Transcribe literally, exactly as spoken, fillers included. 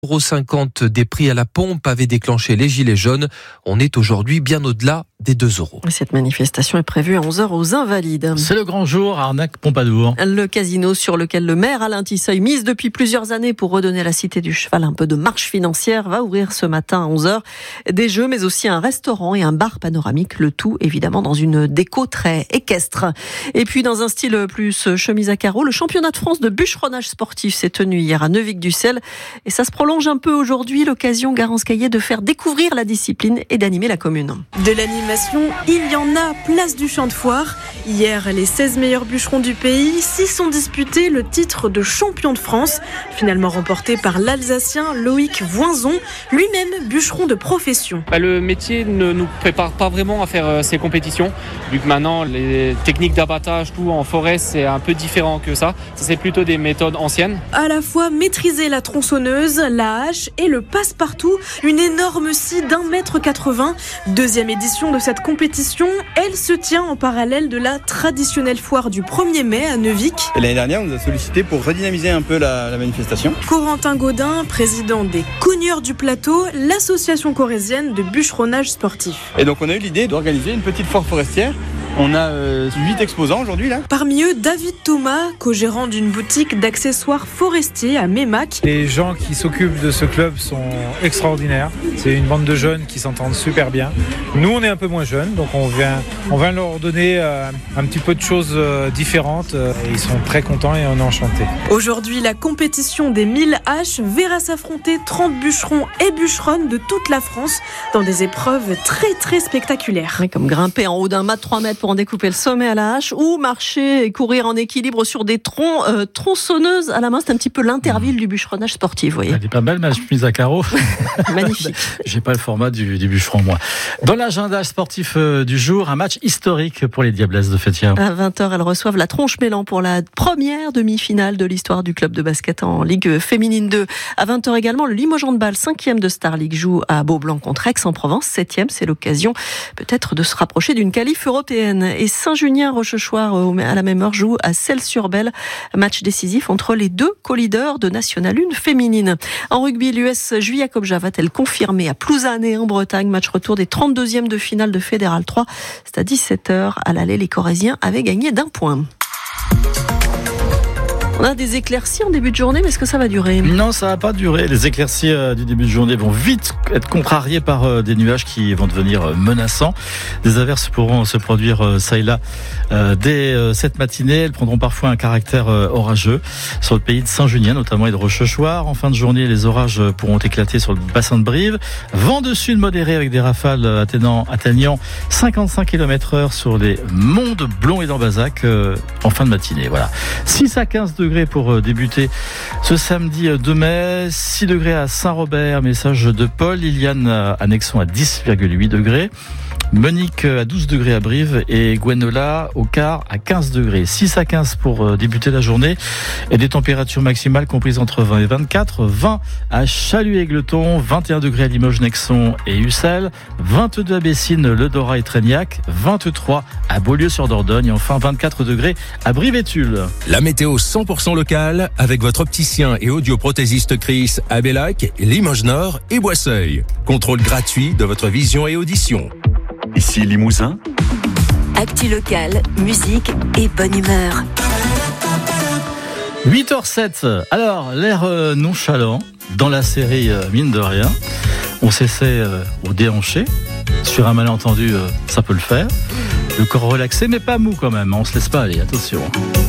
euros cinquante des prix à la pompe avait déclenché les gilets jaunes. On est aujourd'hui bien au-delà des deux euros. Cette manifestation est prévue à onze heures aux Invalides. C'est le grand jour à Arnaque-Pompadour. Le casino sur lequel le maire Alain Tisseuil mise depuis plusieurs années pour redonner à la Cité du Cheval un peu de marche financière va ouvrir ce matin à onze heures. Des jeux mais aussi un restaurant et un bar panoramique. Le tout évidemment dans une déco très équestre. Et puis dans un style plus chemise à carreaux, le championnat de France de bûcheronnage sportif s'est tenu hier à Neuvic-Ducel. Et ça se prolonge un peu aujourd'hui. L'occasion Garance Caillet de faire découvrir la discipline et d'animer la commune. De l'animation, il y en a, place du champ de foire. Hier, les seize meilleurs bûcherons du pays s'y sont disputés le titre de champion de France, finalement remporté par l'Alsacien Loïc Voinzon, lui-même bûcheron de profession. Le métier ne nous prépare pas vraiment à faire ces compétitions, vu que maintenant les techniques d'abattage, tout en forêt, c'est un peu différent que ça. C'est plutôt des méthodes anciennes. À la fois maîtriser la tronçonneuse, la hache et le passe-partout, une énorme scie d'un mètre quatre-vingts. Deuxième édition de cette compétition, elle se tient en parallèle de la traditionnelle foire du premier mai à Neuvic. L'année dernière, on nous a sollicité pour redynamiser un peu la, la manifestation. Corentin Gaudin, président des Cogneurs du Plateau, l'association corrézienne de bûcheronnage sportif. Et donc on a eu l'idée d'organiser une petite foire forestière. On a euh, huit exposants aujourd'hui là. Parmi eux, David Thomas, co-gérant d'une boutique d'accessoires forestiers à Mémac. Les gens qui s'occupent de ce club sont extraordinaires. C'est une bande de jeunes qui s'entendent super bien. Nous, on est un peu moins jeunes, donc on vient, on vient leur donner euh, un petit peu de choses euh, différentes. Euh, et ils sont très contents et on est enchantés. Aujourd'hui, la compétition des mille haches verra s'affronter trente bûcherons et bûcheronnes de toute la France dans des épreuves très très spectaculaires. Oui, comme grimper en haut d'un mât de trois mètres pour en découper le sommet à la hache, ou marcher et courir en équilibre sur des troncs euh, tronçonneuses à la main. C'est un petit peu l'interville du bûcheronnage sportif, vous voyez. Elle est pas belle, ma chemise à carreaux. Magnifique. J'ai pas le format du, du bûcheron, moi. Dans l'agenda sportif euh, du jour, un match historique pour les Diablesses de Feytiat. À vingt heures, elles reçoivent la Tronche-Mélan pour la première demi-finale de l'histoire du club de basket en Ligue féminine deux. À vingt heures également, le Limoges Handball, cinquième de Star League, joue à Beaublanc contre Aix-en-Provence. septième, c'est l'occasion peut-être de se rapprocher d'une qualif européenne. Et Saint-Junien-Rochechouart, à la même heure, joue à Celles-sur-Belle. Match décisif entre les deux co-leaders de National un féminine. En rugby, l'U S Julia Kobja va-t-elle confirmer à Plouzané en Bretagne, match retour des trente-deuxièmes de finale de Fédéral trois. C'est à dix-sept heures. À l'aller, les Corréziens avaient gagné d'un point. On a des éclaircies en début de journée, mais est-ce que ça va durer ? Non, ça va pas durer. Les éclaircies euh, du début de journée vont vite être contrariées par euh, des nuages qui vont devenir euh, menaçants. Des averses pourront se produire euh, ça et là euh, dès euh, cette matinée. Elles prendront parfois un caractère euh, orageux sur le pays de Saint-Junien, notamment et de Rochechouart. En fin de journée, les orages pourront éclater sur le bassin de Brive. Vent de sud modéré avec des rafales atteignant, atteignant cinquante-cinq kilomètres heure sur les monts de Blon et d'Ambazac euh, en fin de matinée. Voilà. six à quinze degrés pour débuter ce samedi deux mai, six degrés à Saint-Robert, message de Paul, Liliane à Nexon à dix virgule huit degrés, Monique à douze degrés à Brive et Gwenola au quart à quinze degrés. six à quinze pour débuter la journée et des températures maximales comprises entre vingt et vingt-quatre, vingt à Chalut-Égleton, vingt et un degrés à Limoges, Nexon et Ussel, vingt-deux à Bessines, Le Dorat et Trégnac, vingt-trois à Beaulieu-sur-Dordogne et enfin vingt-quatre degrés à Brive et Tulle. La météo cent pour cent locale avec votre opticien et audioprothésiste Chris à Bellac, Limoges Nord et Boisseuil. Contrôle gratuit de votre vision et audition. Ici Limousin. Actu locale, musique et bonne humeur. huit heures sept. Alors, l'air euh, nonchalant dans la série euh, Mine de rien. On s'essaie euh, au déhanché. Sur un malentendu, euh, ça peut le faire. Le corps relaxé, mais pas mou quand même. On se laisse pas aller, attention.